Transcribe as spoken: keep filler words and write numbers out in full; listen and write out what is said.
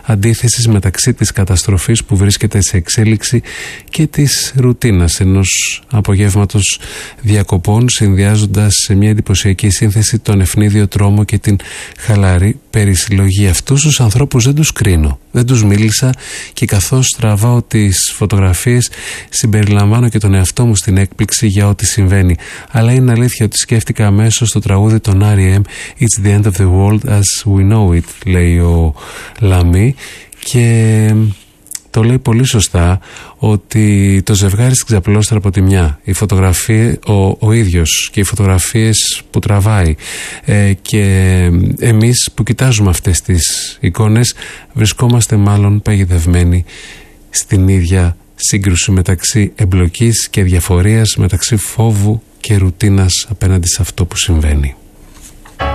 αντίθεσης μεταξύ της καταστροφής που βρίσκεται σε εξέλιξη και της ρουτίνας ενός απογεύματος διακοπών, συνδυάζοντας σε μια εντυπωσιακή σύνθεση τον ευνίδιο τρόμο και την χαλαρή περισυλλογή. Αυτούς τους ανθρώπους δεν τους κρίνω, δεν τους μίλησα και καθώς τραβάω τις φωτογραφίες συμπεριλαμβάνω και τον εαυτό μου στην έκπληξη για ό,τι συμβαίνει. Αλλά είναι αλήθεια ότι σκέφτηκα αμέσως το τραγούδι των αρ ι εμ It's the end of the world as we know it, λέει ο Λαμί, και το λέει πολύ σωστά ότι το ζευγάρι στην ξαπλώστρα από τη μια, η φωτογραφία, ο, ο ίδιος και οι φωτογραφίες που τραβάει ε, και εμείς που κοιτάζουμε αυτές τις εικόνες βρισκόμαστε μάλλον παγιδευμένοι στην ίδια σύγκρουση μεταξύ εμπλοκής και διαφορίας, μεταξύ φόβου και ρουτίνας απέναντι σε αυτό που συμβαίνει.